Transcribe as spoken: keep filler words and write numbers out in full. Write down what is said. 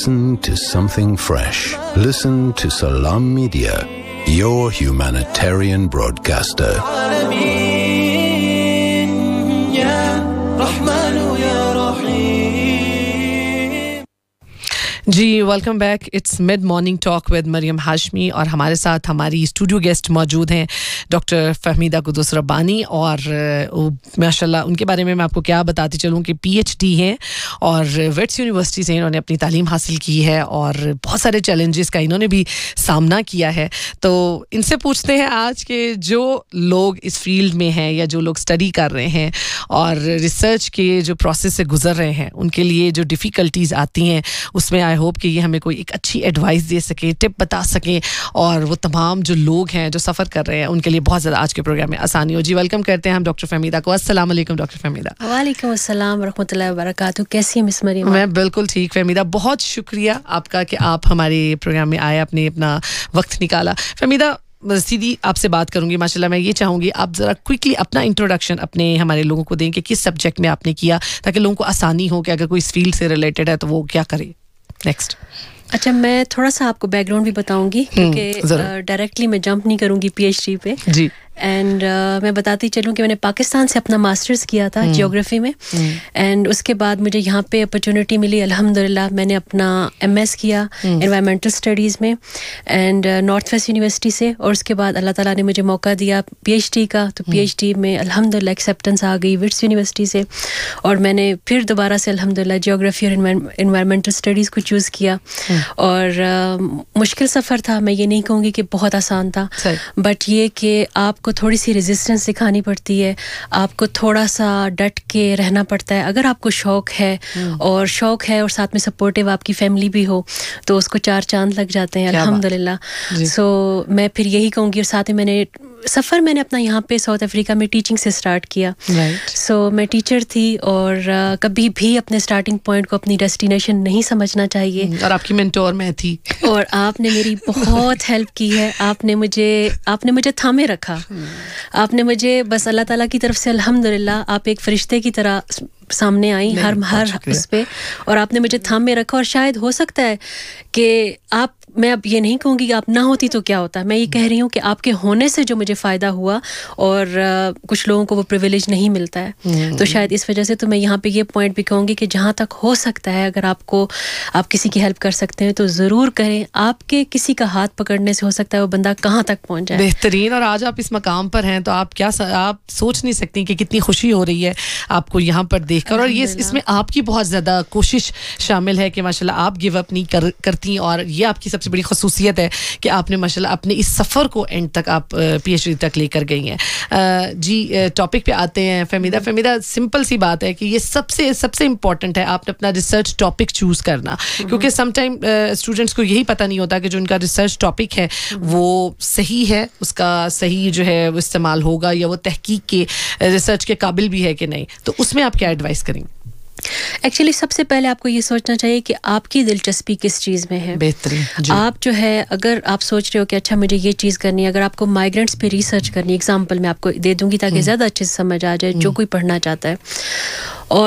Listen to something fresh. Listen to Salam Media, your humanitarian broadcaster. Ji welcome back. It's mid morning talk with Maryam Hashmi और हमारे साथ हमारी studio guest मौजूद हैं doctor Fahmida Quddus Rabbani. और माशाल्लाह उनके बारे में मैं आपको क्या बताती चलूँ कि पीएचडी हैं और वेट्स यूनिवर्सिटी से इन्होंने अपनी तालीम हासिल की है और बहुत सारे चैलेंजेस का इन्होंने भी सामना किया है. तो इनसे पूछते हैं आज के जो लोग इस फील्ड में हैं या जो लोग स्टडी कर रहे हैं और रिसर्च के जो प्रोसेस से गुजर रहे हैं उनके लिए जो डिफ़िकल्टीज़ आती हैं उसमें आई होप कि ये हमें कोई एक अच्छी एडवाइस दे सके, टिप बता सके और वो तमाम जो लोग हैं जो सफ़र कर रहे हैं उनके लिए बहुत ज़्यादा आज के प्रोग्राम में आसानी हो. जी वेलकम करते हैं हम डॉक्टर फहमीदा को. अस्सलाम वालेकुम डॉक्टर फहमीदा. वालेकुम अस्सलाम रहमतुल्लाहि व बरकातहू. कैसी हैं मिस मरियम? मैं बिल्कुल ठीक फहमीदा. बहुत शुक्रिया आपका कि आप हमारे प्रोग्राम में आए, आपने अपना वक्त निकाला. फहमीदा सीधी आपसे बात करूंगी. माशाल्लाह मैं ये चाहूँगी आप ज़रा क्विकली अपना इंट्रोडक्शन अपने हमारे लोगों को दें कि किस सब्जेक्ट में आपने किया ताकि लोगों को आसानी हो कि अगर कोई इस फील्ड से रिलेटेड है तो वो क्या करे. नेक्स्ट. अच्छा, मैं थोड़ा सा आपको बैकग्राउंड भी बताऊंगी क्योंकि डायरेक्टली मैं जंप नहीं करूंगी पीएचडी पे. जी. एंड uh, मैं बताती चलूँ कि मैंने पाकिस्तान से अपना मास्टर्स किया था जियोग्राफी में. एंड उसके बाद मुझे यहाँ पे अपॉर्चुनिटी मिली अल्हम्दुलिल्लाह. मैंने अपना एमएस किया एनवायरमेंटल स्टडीज़ में एंड नॉर्थ वेस्ट यूनिवर्सिटी से. और उसके बाद अल्लाह ताला ने मुझे मौका दिया पीएचडी का. तो पीएचडी में अल्हम्दुलिल्लाह एक्सेप्टेंस आ गई विट्स यूनिवर्सिटी से और मैंने फिर दोबारा से अल्हम्दुलिल्लाह जियोग्राफी और एनवायरमेंटल स्टडीज़ को चूज़ किया. और uh, मुश्किल सफ़र था. मैं ये नहीं कहूँगी कि बहुत आसान था, बट ये कि आपको थोड़ी सी रेजिस्टेंस दिखानी पड़ती है, आपको थोड़ा सा डट के रहना पड़ता है. अगर आपको शौक़ है और शौक़ है और साथ में सपोर्टिव आपकी फैमिली भी हो तो उसको चार चांद लग जाते हैं अल्हम्दुलिल्लाह. सो so, मैं फिर यही कहूँगी. और साथ ही मैंने सफ़र मैंने अपना यहाँ पे साउथ अफ्रीका में टीचिंग से स्टार्ट किया. सो right. so, मैं टीचर थी और uh, कभी भी अपने स्टार्टिंग पॉइंट को अपनी डेस्टिनेशन नहीं समझना चाहिए. और आपकी मेंटोर मैं थी और आपने मेरी बहुत हेल्प की है. आपने मुझे आपने मुझे थामे रखा. आपने मुझे बस अल्लाह ताला की तरफ से अल्हम्दुलिल्लाह आप एक फरिश्ते की तरह सामने आई हर हर उस पे और आपने मुझे थाम में रखा. और शायद हो सकता है कि आप, मैं अब ये नहीं कहूँगी कि आप ना होती तो क्या होता, मैं ये कह रही हूँ कि आपके होने से जो मुझे फ़ायदा हुआ और uh, कुछ लोगों को वो प्रिविलेज नहीं मिलता है. तो शायद इस वजह से तो मैं यहाँ पे ये पॉइंट भी कहूँगी कि जहाँ तक हो सकता है अगर आपको आप किसी की हेल्प कर सकते हैं तो ज़रूर करें. आपके किसी का हाथ पकड़ने से हो सकता है वो बंदा कहाँ तक पहुँच जाए. बेहतरीन. और आज आप इस मकाम पर हैं तो आप क्या आप सोच नहीं सकती कि कितनी खुशी हो रही है आपको यहाँ पर देखकर. और ये इसमें आपकी बहुत ज़्यादा कोशिश शामिल है कि माशाल्लाह आप गिव अप नहीं कर, करती. और ये आपकी सबसे बड़ी खसूसियत है कि आपने माशाल्लाह अपने इस सफ़र को एंड तक आप पीएचडी तक लेकर गई हैं. जी टॉपिक पे आते हैं फहमीदा. फहमीदा सिंपल सी बात है कि ये सबसे सबसे इम्पॉर्टेंट है आपने अपना रिसर्च टॉपिक चूज़ करना, क्योंकि समटाइम स्टूडेंट्स को यही पता नहीं होता कि जो उनका रिसर्च टॉपिक है वो सही है, उसका सही जो है वो इस्तेमाल होगा या वो तहकीक के रिसर्च के काबिल भी है कि नहीं. तो उसमें आप क्या एडवाइस करेंगे? एक्चुअली सबसे पहले आपको ये सोचना चाहिए कि आपकी दिलचस्पी किस चीज़ में है. बेहतरीन. आप जो है अगर आप सोच रहे हो कि अच्छा मुझे ये चीज़ करनी है, अगर आपको माइग्रेंट्स पे रिसर्च करनी है, एग्जांपल मैं आपको दे दूंगी ताकि ज़्यादा अच्छे से समझ आ जाए जो कोई पढ़ना चाहता है. और